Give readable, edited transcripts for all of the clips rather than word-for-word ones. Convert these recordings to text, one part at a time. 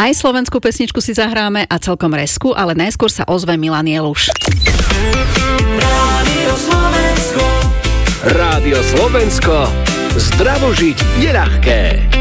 Aj slovenskú pesničku si zahráme a celkom resku, ale najskôr sa ozve Milan Jeluš. Rádio Slovensko. Zdravo žiť je ľahké.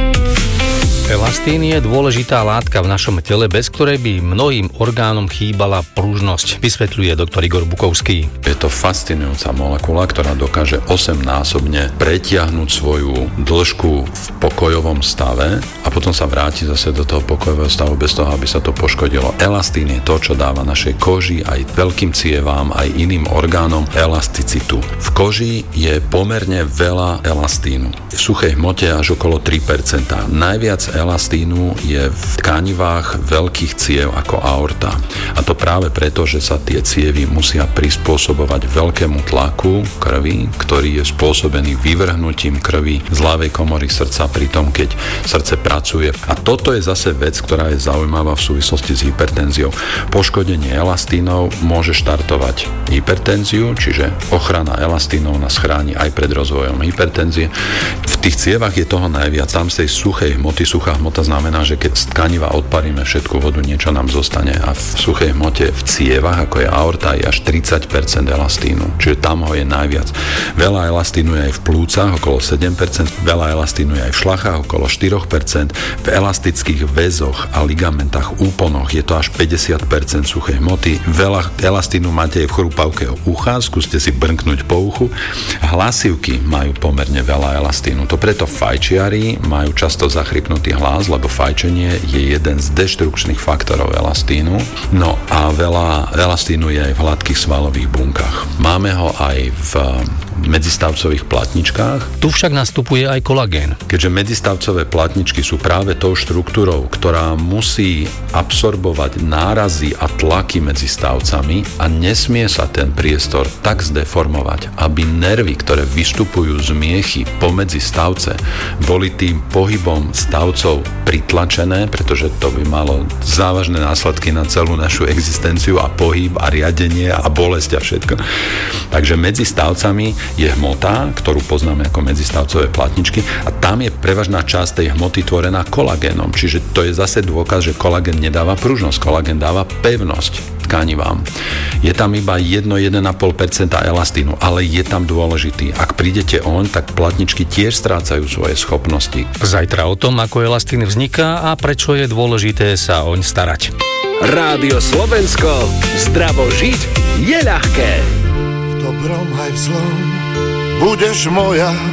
Elastín je dôležitá látka v našom tele, bez ktorej by mnohým orgánom chýbala pružnosť, vysvetľuje doktor Igor Bukovský. Je to fascinujúca molekula, ktorá dokáže 8-násobne pretiahnuť svoju dĺžku v pokojovom stave a potom sa vráti zase do toho pokojového stavu bez toho, aby sa to poškodilo. Elastín je to, čo dáva našej koži, aj veľkým cievám, aj iným orgánom elasticitu. V koži je pomerne veľa elastínu. V suchej hmote až okolo 3%. Najviac elastínu je v tkanivách veľkých ciev ako aorta. A to práve preto, že sa tie cievy musia prispôsobovať veľkému tlaku krvi, ktorý je spôsobený vyvrhnutím krvi z ľavej komory srdca pri tom, keď srdce pracuje. A toto je zase vec, ktorá je zaujímavá v súvislosti s hypertenziou. Poškodenie elastínov môže štartovať hypertenziu, čiže ochrana elastínov nás chráni aj pred rozvojom hypertenzie. V tých cievach je toho najviac. Tam z tej suchej hmoty, suchá hmota znamená, že keď z tkaniva odparíme všetku vodu, niečo nám zostane. A v suchej hmote v cievach, ako je aorta, je až 30% elastínu. Čiže tam ho je najviac. Veľa elastínu je aj v plúcach, okolo 7%. Veľa elastínu je aj v šlachách, okolo 4%. V elastických väzoch a ligamentách, úponoch je to až 50% suchej hmoty. Veľa elastínu máte aj v chrupavke ucha, skúste si brnknúť po uchu. Hlasivky majú pomerne veľa elastínu. To preto fajčiari majú často zachrypnutý hlas, lebo fajčenie je jeden z deštrukčných faktorov elastínu. No a veľa elastínu je aj v hladkých svalových bunkách. Máme ho aj v medzistavcových platničkách. Tu však nastupuje aj kolagén. Keďže medzistavcové platničky sú práve tou štruktúrou, ktorá musí absorbovať nárazy a tlaky medzi stavcami a nesmie sa ten priestor tak zdeformovať, aby nervy, ktoré vystupujú z miechy pomedzi stavce, boli tým pohybom stavcov pritlačené, pretože to by malo závažné následky na celú našu existenciu a pohyb a riadenie a bolesť a všetko. Takže medzi stavcami je hmota, ktorú poznáme ako medzistavcové platničky a tam je prevažná časť tej hmoty tvorená kolagénom. Čiže to je zase dôkaz, že kolagén nedáva pružnosť, kolagén dáva pevnosť tkanivám. Je tam iba 1-1,5% elastínu, ale je tam dôležitý. Ak prídete oň, tak platničky tiež strácajú svoje schopnosti. Zajtra o tom, ako elastín vzniká a prečo je dôležité sa oň starať. Rádio Slovensko. Zdravo žiť je ľahké. V dobrom aj v zlom budeš moja